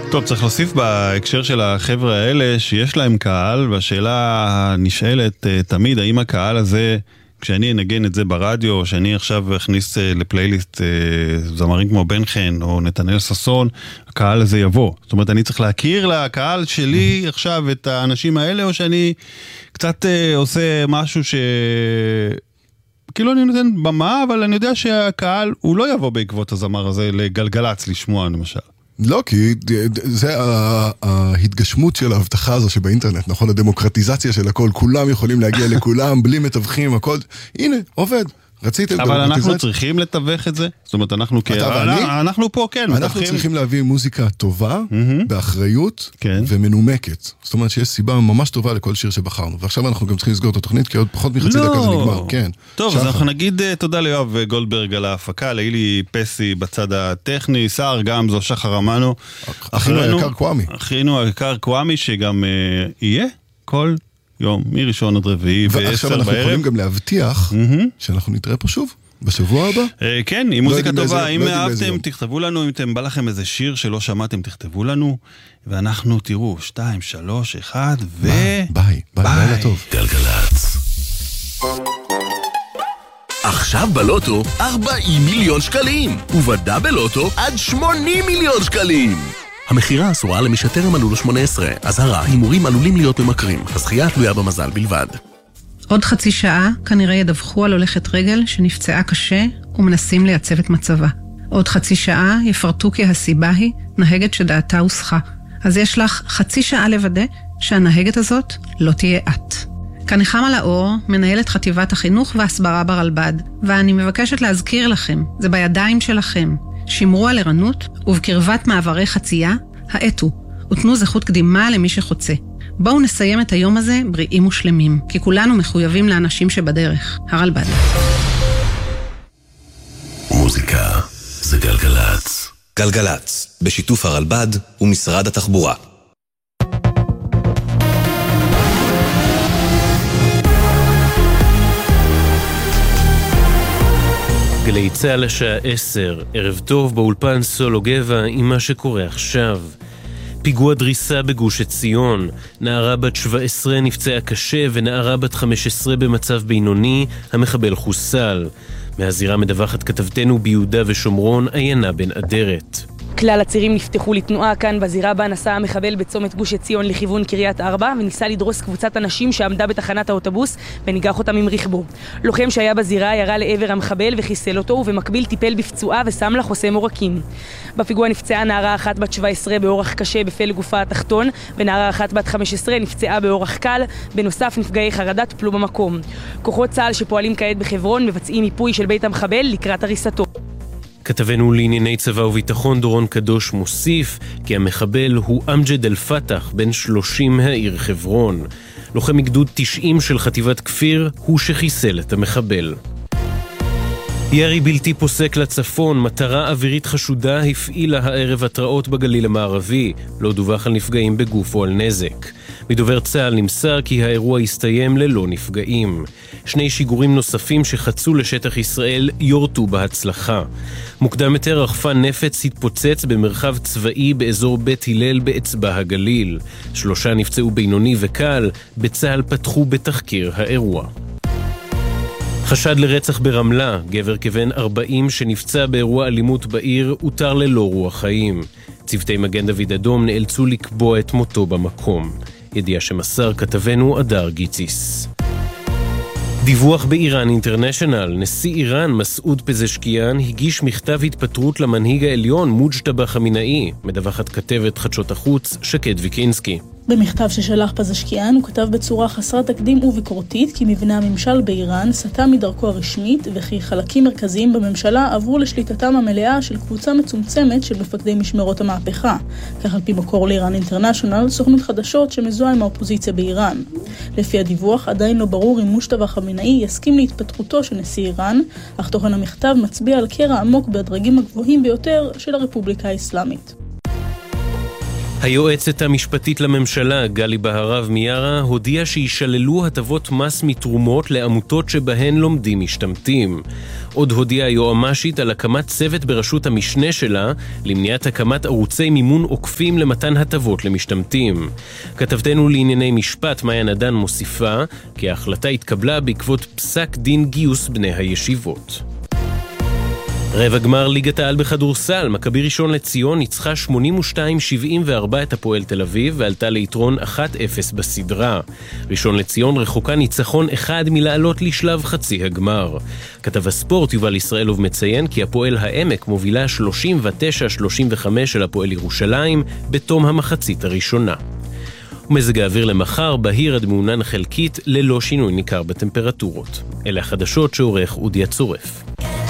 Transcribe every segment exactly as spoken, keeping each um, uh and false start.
טוב, צריך להוסיף בהקשר של החבר'ה האלה שיש להם קהל, והשאלה נשאלת תמיד, האם הקהל הזה, כשאני אנגן את זה ברדיו, או שאני עכשיו אכניס לפלייליסט זמרים כמו בן חן או נתנאל ששון, הקהל הזה יבוא. זאת אומרת, אני צריך להכיר לקהל שלי עכשיו את האנשים האלה, או שאני קצת עושה משהו ש... כאילו אני נותן במה, אבל אני יודע שהקהל הוא לא יבוא בעקבות הזמר הזה לגלגלץ לשמוע למשל. לא, כי זה ההתגשמות של ההבטחה הזו שבאינטרנט, נכון? הדמוקרטיזציה של הכל, כולם יכולים להגיע לכולם, בלי מתווכים, הכל, הנה, עובד. רציתם אבל אנחנו צריכים לתווך את זה? זאת אומרת, אנחנו אנחנו פה, כן. אנחנו צריכים להביא מוזיקה טובה, באחריות ומנומקת. זאת אומרת שיש סיבה ממש טובה לכל שיר שבחרנו. ועכשיו אנחנו גם צריכים לסגור את התוכנית, כי עוד פחות מחצי דקה זה נגמר. כן. טוב, אז אנחנו נגיד תודה ליואב גולדברג על ההפקה, לאילי פסי בצד הטכני, שר גם זו שחר אמנו. אחינו היקר קוואמי. אחינו היקר קוואמי, שגם יהיה כל... יום, מראשון עד רביעי, ועשר בערב. ועכשיו אנחנו יכולים גם להבטיח שאנחנו נתראה פה שוב, בשבוע הבא. כן, עם מוזיקה טובה. אם אהבתם, תכתבו לנו, אם אתם בא לכם איזה שיר שלא שמעתם, תכתבו לנו, ואנחנו תראו, שתיים, שלוש, אחד, ו... ביי, ביי, לילה טוב. גלגלצ. עכשיו בלוטו ארבעים מיליון שקלים, ובדאבל לוטו עד שמונים מיליון שקלים. המחירה אסורה למי שטרם מלאו לו שמונה עשרה, אזהרה, הימורים עלולים להיות ממכרים, הזכייה תלויה במזל בלבד. עוד חצי שעה כנראה ידווחו על הולכת רגל שנפצעה קשה ומנסים לייצב את מצבה. עוד חצי שעה יפרטו כי הסיבה היא נהגת שדעתה הוסחה. אז יש לך חצי שעה לוודא שהנהגת הזאת לא תהיה את. כאן נחמה לאור, מנהלת חטיבת החינוך והסברה ברלב"ד, ואני מבקשת להזכיר לכם, זה בידיים שלכם. שמרו על ערנות, ובקרבת מעברי חצייה, האטו, ותנו זכות קדימה למי שחוצה. בואו נסיים את היום הזה בריאים ושלמים, כי כולנו מחויבים לאנשים שבדרך. הרלב"ד. מוזיקה זה גלגלצ. גלגלצ, בשיתוף הרלב"ד ומשרד התחבורה. גלי צהל השעה עשר, ערב טוב באולפן סולו גבע עם מה שקורה עכשיו. פיגוע דריסה בגוש עציון, נערה בת שבע עשרה נפצעה קשה ונערה בת חמש עשרה במצב בינוני, המחבל חוסל. מהזירה מדווחת כתבתנו ביהודה ושומרון, עיינה בן אדרת. כלל הצירים נפתחו לתנועה כאן בזירה בה נסע המחבל בצומת גוש עציון לכיוון קריית ארבע וניסה לדרוס קבוצת אנשים שעמדה בתחנת האוטובוס וניגח אותם עם רכבו. לוחם שהיה בזירה ירה לעבר המחבל וחיסל אותו ובמקביל טיפל בפצועה ושם לה חוסם עורקים. בפיגוע נפצעה נערה אחת בת שבע עשרה באורח קשה בפלג גופה התחתון ונערה אחת בת חמש עשרה נפצעה באורח קל, בנוסף נפגעי חרדה טופלו במקום. כוחות צה"ל שפועלים כעת בחברון מבצעים מיפוי של בית המחבל לקראת הריסתו. כתבנו לענייני צבא וביטחון דורון קדוש מוסיף כי המחבל הוא אמג'ד אל-פתח, בן שלושים מהעיר חברון. לוחם מגדוד תשעים של חטיבת כפיר הוא שחיסל את המחבל. ירי בלתי פוסק לצפון, מטרה אווירית חשודה הפעילה הערב התראות בגליל המערבי, לא דווח על נפגעים בגוף או על נזק. מדובר צה"ל נמסר כי האירוע הסתיים ללא נפגעים. שני שיגורים נוספים שחצו לשטח ישראל יורטו בהצלחה. מוקדם יותר רחפן נפץ התפוצץ במרחב צבאי באזור בית הלל באצבע הגליל. שלושה נפצעו בינוני וקל, בצה"ל פתחו בתחקיר האירוע. חשד לרצח ברמלה, גבר כבן ארבעים שנפצע באירוע אלימות בעיר, הותר ללא רוח חיים. צוותי מגן דוד אדום נאלצו לקבוע את מותו במקום. ידיעה שמסר כתבנו אדר גיציס. דיווח באיראן אינטרנשיונל, נשיא איראן מסעוד פזשקיאן הגיש מכתב התפטרות למנהיג העליון מוג'טבא חמינאי, מדווחת כתבת חדשות החוץ שקד ויקינסקי. במכתב ששלח פזשקיאן הוא כתב בצורה חסרת תקדים וביקורתית כי מבנה הממשל באיראן סטה מדרכו הרשמית וכי חלקים מרכזיים בממשלה עברו לשליטתם המלאה של קבוצה מצומצמת של מפקדי משמרות המהפכה, כך על פי מקור לאיראן אינטרנשיונל, סוכנות חדשות שמזוהה עם האופוזיציה באיראן. לפי הדיווח עדיין לא ברור אם מוג'טבא חמינאי יסכים להתפטרותו של נשיא איראן, אך תוכן המכתב מצביע על קרע עמוק בדרגים הגבוהים ביותר של הרפובליקה האסלאמית. היועצת המשפטית לממשלה, גלי בהרב מיארה, הודיעה שישללו הטבות מס מתרומות לעמותות שבהן לומדים משתמטים. עוד הודיעה היועמ"שית על הקמת צוות בראשות המשנה שלה למניעת הקמת ערוצי מימון עוקפים למתן הטבות למשתמטים. כתבתנו לענייני משפט מאיה נדן מוסיפה כי ההחלטה התקבלה בעקבות פסק דין גיוס בני הישיבות. רבע גמר ליגת העל בכדורסל, מכבי ראשון לציון ניצחה שמונים ושתיים שבעים וארבע את הפועל תל אביב ועלתה ליתרון אחת אפס בסדרה. ראשון לציון רחוקה ניצחון אחד מלעלות לשלב חצי הגמר. כתב הספורט יובל ישראלוב מציין כי הפועל העמק מובילה שלושים ותשע שלושים וחמש של הפועל ירושלים בתום המחצית הראשונה. ומזג האוויר למחר בהיר עד מעונן חלקית ללא שינוי ניכר בטמפרטורות. אלה החדשות שעורך אודי הצורף.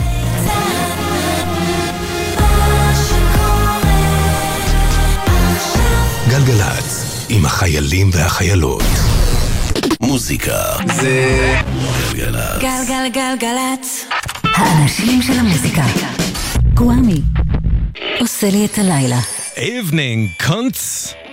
גלגלץ, עם החיילים והחיילות. מוזיקה זה גלגלץ. גלגלגלגלץ. האנשים של המוזיקה. גואמי עושה לי את הלילה. Evening, cunts.